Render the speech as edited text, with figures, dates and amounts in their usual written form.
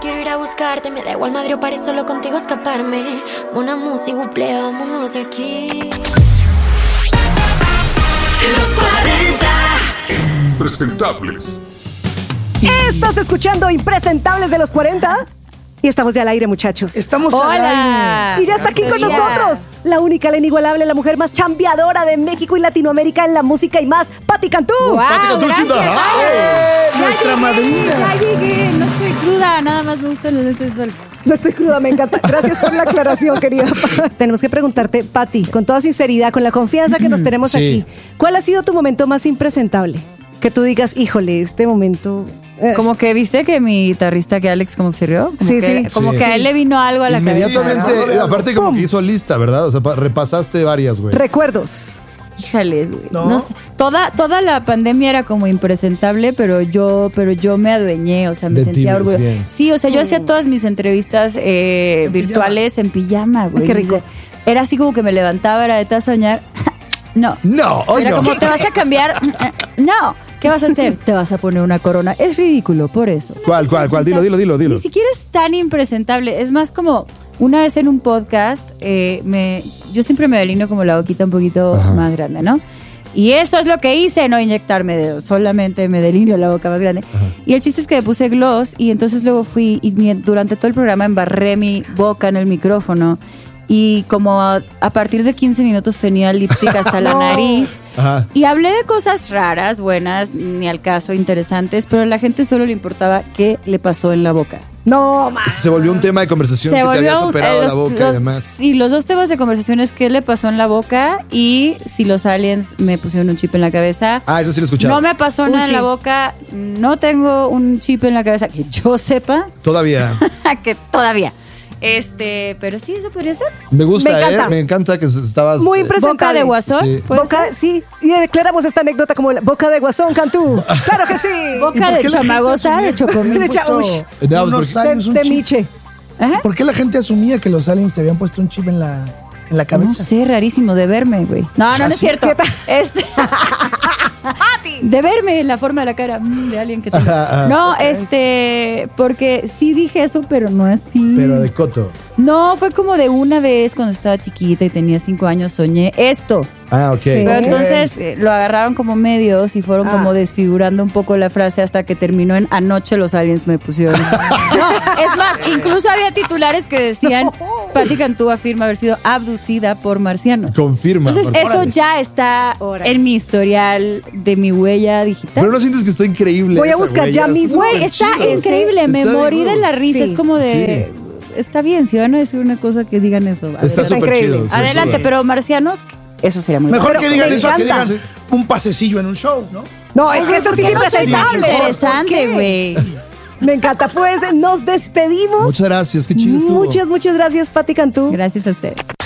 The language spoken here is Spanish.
quiero ir a buscarte. Me da igual madre o París, solo contigo escaparme. Una música, buple, vámonos de aquí. Los 40 Impresentables. Estás escuchando Impresentables de los 40 y estamos ya al aire, muchachos. Estamos al aire. Y ya está aquí con nosotros la única, la inigualable, la mujer más chambeadora de México y Latinoamérica en la música y más, Pati Cantú. Wow, Pati Cantucita. Nuestra madrina. Ya llegué, no estoy cruda, nada más me gustan los lentes de sol. No estoy cruda, me encanta. Gracias por la aclaración, querida. Tenemos que preguntarte, Pati, con toda sinceridad, con la confianza que nos tenemos Sí. aquí, ¿cuál ha sido tu momento más impresentable? Que tú digas, híjole, este momento... Como que viste que mi guitarrista, que Alex, como que se rió. Como Sí, que, sí. Como Sí. que a él le vino algo a la cabeza. Inmediatamente, aparte como que hizo lista, ¿verdad? O sea, repasaste varias, güey. Recuerdos. Híjale, güey. ¿No? No sé. Toda la pandemia era como impresentable, pero yo me adueñé, o sea, me De ti, sentía orgullosa. sí. Sí, o sea, yo hacía todas mis entrevistas virtuales en pijama, güey. Qué rico. Era así como que me levantaba, era de te vas a bañar. No. No, hoy Era no. como, ¿te vas a cambiar? No. ¿Qué vas a hacer? Te vas a poner una corona. Es ridículo, por eso. ¿Cuál? Dilo. Ni siquiera es tan impresentable. Es más como una vez en un podcast, yo siempre me delineo como la boquita un poquito más grande, ¿no? Y eso es lo que hice, no inyectarme dedos, solamente me delineo la boca más grande. Y el chiste es que me puse gloss y entonces luego fui y durante todo el programa embarré mi boca en el micrófono. Y como a partir de 15 minutos tenía lipstick hasta la nariz. Ajá. Y hablé de cosas raras, buenas, ni al caso, interesantes, pero a la gente solo le importaba qué le pasó en la boca. No, más. Se volvió un tema de conversación que te habías operado la boca y demás. Sí, los dos temas de conversación es qué le pasó en la boca y si los aliens me pusieron un chip en la cabeza. Ah, eso sí lo escuchaba. No me pasó nada en la boca, no tengo un chip en la cabeza que yo sepa, Todavía. que todavía. Pero sí, eso podría ser. Me gusta, Me encanta. Me encanta que estabas... Muy impresentable. Boca de guasón. Sí. ¿puede Boca, ser? sí, y declaramos esta anécdota como la boca de guasón, Cantú. Claro que sí. Boca de chamagosa, de chocomil. De chaush. No, Unos porque- aliens, un De chip. Miche. Ajá. ¿Por qué la gente asumía que los aliens te habían puesto un chip en la No cabeza? sé, rarísimo, de verme, güey. No es cierto. De verme la forma de la cara de alguien que tengo. No, porque sí dije eso, pero no así. Pero de coto. No, fue como de una vez cuando estaba chiquita y tenía 5 años, soñé esto. Ah, ok. Sí. Pero Ok. entonces lo agarraron como medios y fueron como desfigurando un poco la frase hasta que terminó en anoche los aliens me pusieron. No, es más, incluso había titulares que decían Pati Cantú afirma haber sido abducida por marcianos. Confirma. Entonces eso Órale. ya está en mi historial de mi huella digital. Pero no sientes que está increíble. Voy a esa, buscar güey, ya mismo. Güey, está superchido. increíble, me Está de morí de huevos. la risa, Sí. es como de... Está bien, si van a decir una cosa que digan eso. Está Adelante, súper increíble. chido. sí, Adelante, sí. pero marcianos, eso sería muy Mejor bueno. que digan me eso a que encanta. digan un pasecillo en un show, ¿no? No, es que esto sí es impresentable. Interesante, güey. Me encanta. Pues nos despedimos. Muchas gracias, qué chido estuvo. Muchas gracias, Pati Cantú. Gracias a ustedes.